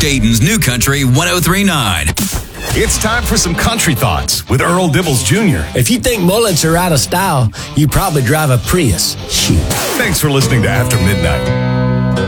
Dayton's New Country 103.9. It's time for some country thoughts with Earl Dibbles Jr. If you think mullets are out of style, you probably drive a Prius. Shoot. Thanks for listening to After Midnight.